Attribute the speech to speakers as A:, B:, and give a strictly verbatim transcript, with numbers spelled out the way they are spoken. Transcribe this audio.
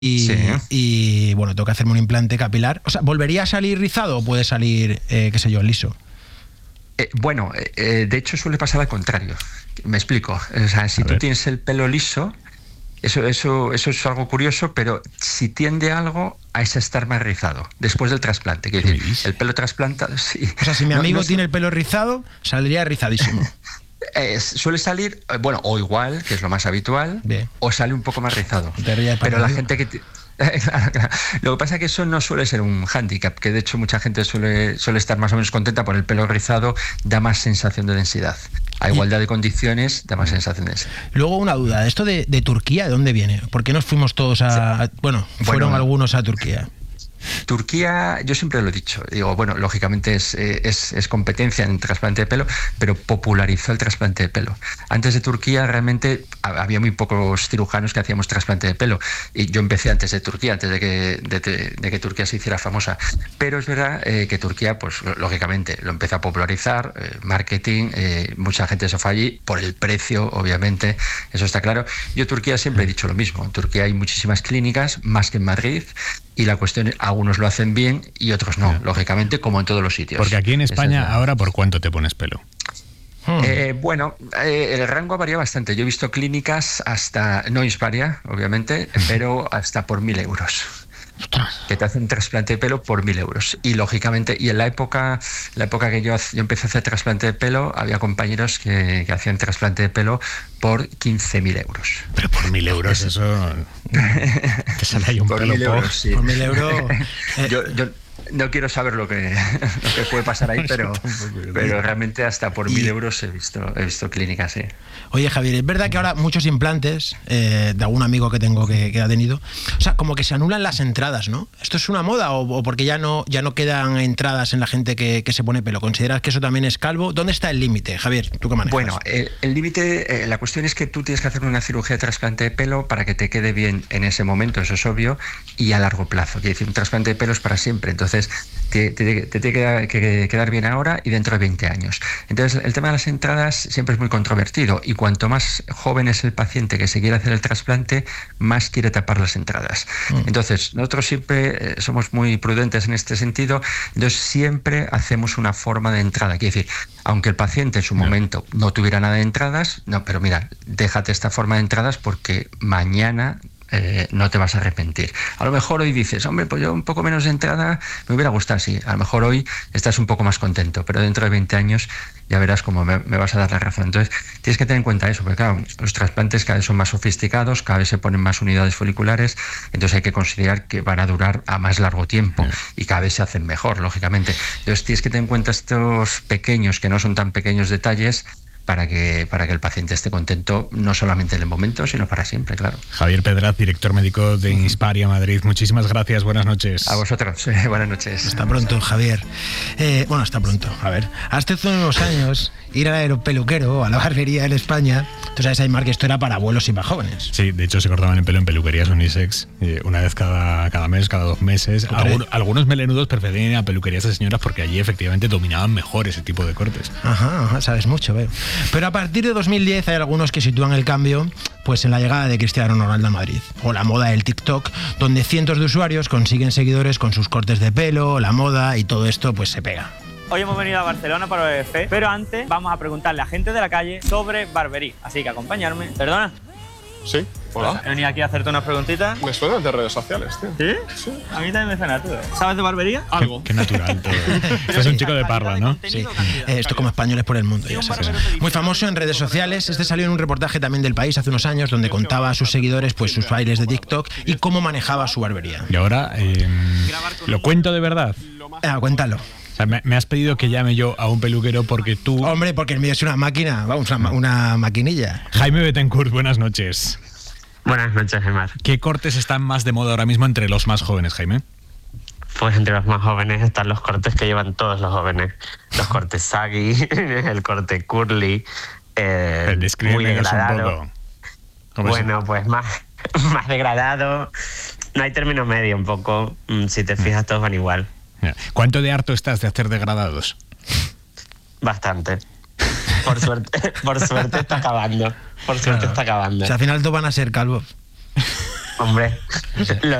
A: y,
B: sí.
A: y bueno, tengo que hacerme un implante capilar. O sea, ¿volvería a salir rizado o puede salir, eh, qué sé yo, liso?
B: Eh, bueno, eh, de hecho suele pasar al contrario. Me explico. O sea, si tú tienes el pelo liso, eso, eso, eso es algo curioso, pero si tiende algo a ese estar más rizado después del trasplante. Quiero decir, el pelo trasplantado, sí.
A: O sea, si mi
B: No,
A: amigo
B: no,
A: tiene el pelo rizado, saldría rizadísimo.
B: Eh, suele salir, eh, bueno, o igual, que es lo más habitual,
A: Bien.
B: o sale un poco más rizado.
A: Te ríes,
B: Pero la
A: Paco.
B: gente que... te- Claro, claro. Lo que pasa es que eso no suele ser un hándicap, que de hecho mucha gente suele, suele estar más o menos contenta por el pelo rizado, da más sensación de densidad. A igualdad de condiciones, da más sensación de densidad.
A: Luego una duda, ¿esto de, de Turquía, de dónde viene? ¿Por qué nos fuimos todos a... a- bueno, fueron
B: Bueno,
A: algunos a Turquía?
B: Turquía, yo siempre lo he dicho, digo, bueno, lógicamente es, eh, es, es competencia en trasplante de pelo, pero popularizó el trasplante de pelo. Antes de Turquía realmente había muy pocos cirujanos que hacíamos trasplante de pelo, y yo empecé antes de Turquía, antes de que, de, de que Turquía se hiciera famosa. Pero es verdad eh, que Turquía, pues lógicamente, lo empezó a popularizar, eh, marketing, eh, mucha gente se fue allí, por el precio, obviamente, eso está claro. Yo Turquía siempre he dicho lo mismo, en Turquía hay muchísimas clínicas, más que en Madrid, y la cuestión es, algunos lo hacen bien y otros no, lógicamente, como en todos los sitios.
C: Porque aquí en España,
B: Esa es la-
C: ahora, ¿por cuánto te pones pelo?
B: Eh, bueno, eh, el rango varía bastante. Yo he visto clínicas hasta, no Hisparia, obviamente, pero hasta por mil euros. Que te hacen trasplante de pelo por mil euros. Y lógicamente, y en la época, la época que yo, yo empecé a hacer trasplante de pelo, había compañeros que, que hacían trasplante de pelo por quince mil euros.
C: Pero por mil euros, eso. Te sale ahí un
B: Por
C: pelo
B: mil
C: po-
B: euros, sí.
A: Por mil euros... eh,
B: Yo, yo no quiero saber lo que, lo que puede pasar ahí, pero, pero realmente hasta por mil euros he visto, he visto clínicas, sí.
A: Oye, Javier, es verdad que ahora muchos implantes, eh, de algún amigo que tengo que, que ha tenido, o sea, como que se anulan las entradas, ¿no? ¿Esto es una moda o, o porque ya no, ya no quedan entradas en la gente que, que se pone pelo? ¿Consideras que eso también es calvo? ¿Dónde está el límite, Javier? ¿Tú qué manejas?
B: Bueno, el el límite, eh, la cuestión es que tú tienes que hacer una cirugía de trasplante de pelo para que te quede bien en ese momento, eso es obvio, y a largo plazo. Quiere decir, un trasplante de pelo es para siempre, entonces te, te, te tiene que, que quedar bien ahora y dentro de veinte años. Entonces, el tema de las entradas siempre es muy controvertido, y cuanto más joven es el paciente que se quiere hacer el trasplante, más quiere tapar las entradas. Mm. Entonces, nosotros siempre eh, somos muy prudentes en este sentido, entonces siempre hacemos una forma de entrada. Quiere decir, aunque el paciente en su momento no tuviera nada de entradas, no, pero mira, déjate esta forma de entradas porque mañana eh, no te vas a arrepentir. A lo mejor hoy dices, hombre, pues yo un poco menos de entrada me hubiera gustado, sí. A lo mejor hoy estás un poco más contento, pero dentro de veinte años ya verás cómo me, me vas a dar la razón. Entonces, tienes que tener en cuenta eso, porque claro, los trasplantes cada vez son más sofisticados, cada vez se ponen más unidades foliculares, entonces hay que considerar que van a durar a más largo tiempo y cada vez se hacen mejor, lógicamente. Entonces, tienes que tener en cuenta estos pequeños, que no son tan pequeños detalles, para que, para que el paciente esté contento no solamente en el momento, sino para siempre, claro.
C: Javier Pedraz, director médico de Hisparia Madrid. Muchísimas gracias, buenas noches.
B: A vosotros, eh, buenas noches.
A: Hasta pronto, Javier. Eh, bueno, hasta pronto. A ver, hasta hace unos años ir al aeropeluquero, a la barbería en España, tú sabes, Aymar, que esto era para abuelos y para jóvenes.
C: Sí, de hecho se cortaban el pelo en peluquerías unisex, eh, una vez cada, cada mes, cada dos meses. Algun, algunos melenudos preferían ir a peluquerías de señoras porque allí efectivamente dominaban mejor ese tipo de cortes.
A: Ajá, ajá, sabes mucho, veo. Pero a partir de dos mil diez hay algunos que sitúan el cambio pues en la llegada de Cristiano Ronaldo a Madrid, o la moda del TikTok, donde cientos de usuarios consiguen seguidores con sus cortes de pelo, la moda y todo esto pues se pega.
D: Hoy hemos venido a Barcelona para B B C, pero antes vamos a preguntarle a gente de la calle sobre barbería. Así que acompañarme. ¿Perdona?
E: Sí, hola.
D: He venido aquí a hacerte unas preguntitas.
E: Me suenan de redes sociales, tío.
D: ¿Sí? Sí. A mí también me suena todo. ¿Sabes de barbería?
E: Algo.
C: Qué, qué natural todo. Es un chico de Parla, ¿no?
A: Sí. Eh, esto como españoles por el mundo, ya sabes. Muy famoso en redes sociales. Este salió en un reportaje también del País hace unos años donde contaba a sus seguidores pues sus bailes de TikTok y cómo manejaba su barbería.
C: Y ahora, eh, ¿lo cuento de verdad?
A: Ah, cuéntalo.
C: O sea, me, me has pedido que llame yo a un peluquero porque tú...
A: Hombre, porque el mío es una máquina, vamos, una, una maquinilla.
C: Jaime Betancourt, buenas noches.
F: Buenas noches, Aymar.
C: ¿Qué cortes están más de moda ahora mismo entre los más jóvenes, Jaime?
F: Pues entre los más jóvenes están los cortes que llevan todos los jóvenes. Los cortes saggy, el corte curly, eh, muy degradado. Bueno, pues más, más degradado. No hay término medio un poco. Si te fijas, todos van igual.
C: ¿Cuánto de harto estás de hacer degradados?
F: Bastante. Por suerte, por suerte está acabando. Por suerte
A: claro.
F: está acabando.
A: O sea, al final todos van a ser calvos.
F: Hombre,